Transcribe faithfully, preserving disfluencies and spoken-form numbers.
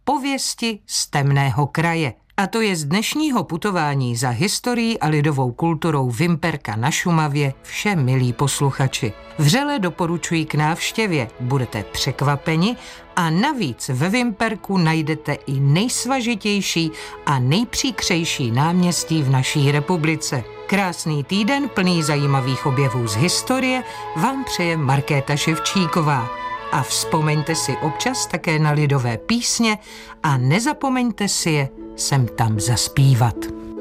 Pověsti z temného kraje. A to je z dnešního putování za historií a lidovou kulturou Vimperka na Šumavě vše, milí posluchači. Vřele doporučuji k návštěvě, budete překvapeni a navíc ve Vimperku najdete i nejsvažitější a nejpříkřejší náměstí v naší republice. Krásný týden plný zajímavých objevů z historie vám přeje Markéta Ševčíková. A vzpomeňte si občas také na lidové písně a nezapomeňte si je sem tam zaspívat.